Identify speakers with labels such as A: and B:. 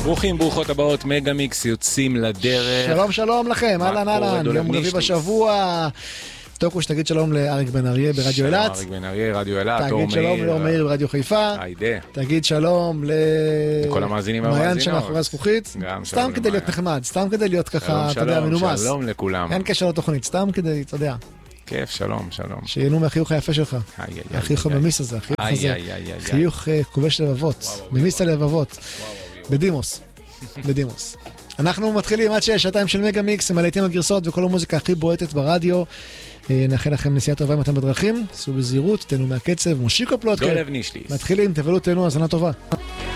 A: ברוכים, ברוכות הבאות, מגה מיקס יוצאים לדרך.
B: שלום שלום לכם, אהלן אהלן, יום רביעי בשבוע. תוקו שתגיד שלום לאריק בן אריה ברדיו אילת.
A: אריק בן אריה, רדיו אילת.
B: תגיד שלום לאור מאיר ברדיו חיפה.
A: היידה.
B: תגיד שלום
A: לכל המאזינים והמאזינות.
B: מעיין שמאחורי הזכוכית. סתם כדי להיות נחמד, סתם כדי להיות ככה, אתה יודע, מנומס.
A: שלום לכולם.
B: אין קשר לתוכנית, סתם כדי, אתה יודע.
A: כיף, שלום, שלום.
B: שיהנו מהחיוך היפה שלך. החיוך הממיס הזה, החיוך הזה. חיוך כובש לבבות, ממיס הלבבות. בדימוס. בדימוס. אנחנו מתחילים עד 6 שעתיים של מגה מיקס, עם הלהיטים הגרסות וכל המוזיקה הכי בועטת ברדיו. נאחל לכם נסיעה טובה אם אתם בדרכים, סעו בזהירות, תהנו מהקצב, מושיקו פלוטקה.
A: דולב נישליס.
B: מתחילים, תבלו, תהנו, האזנה טובה.